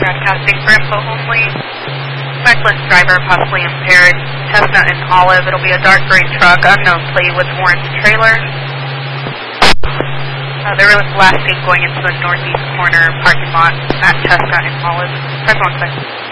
broadcasting for info only. Reckless driver, possibly impaired. Chestnut and Olive. It'll be a dark green truck, unknown plate with orange trailer. There was last seen going into the northeast corner parking lot at Chestnut and Olive. Press 1 second.